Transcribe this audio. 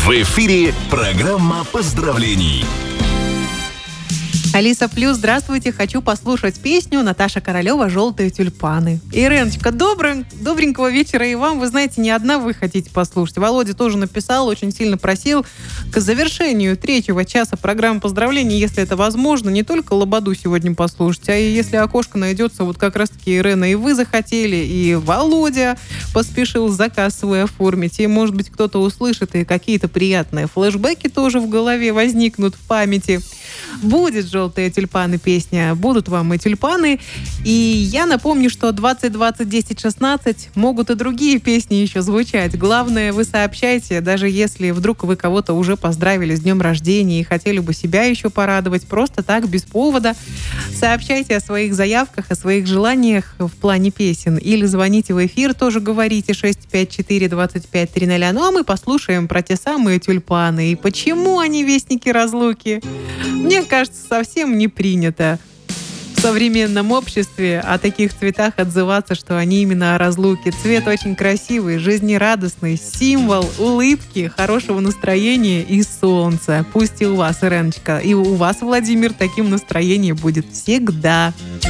В эфире программа поздравлений. Алиса Плюс, здравствуйте. Хочу послушать песню Наташа Королева «Желтые тюльпаны». Иреночка, добренького вечера и вам. Вы знаете, не одна вы хотите послушать. Володя тоже написал, очень сильно просил к завершению 3-го часа программы поздравлений, если это возможно, не только Лободу сегодня послушать, а и если окошко найдется, вот как раз-таки, Ирена, и вы захотели, и Володя поспешил заказ свой оформить, и, может быть, кто-то услышит, и какие-то приятные флешбеки тоже в голове возникнут в памяти. Будет «Желтые тюльпаны» песня, будут вам и тюльпаны. И я напомню, что 20-20-10-16 могут и другие песни еще звучать. Главное, вы сообщайте, даже если вдруг вы кого-то уже поздравили с днем рождения и хотели бы себя еще порадовать, просто так, без повода. Сообщайте о своих заявках, о своих желаниях в плане песен. Или звоните в эфир, тоже говорите 654-2530. Ну а мы послушаем про те самые тюльпаны. И почему они вестники разлуки? Мне кажется, совсем не принято в современном обществе о таких цветах отзываться, что они именно о разлуке. Цвет очень красивый, жизнерадостный, символ улыбки, хорошего настроения и солнца. Пусть и у вас, Иреночка, и у вас, Владимир, таким настроением будет всегда.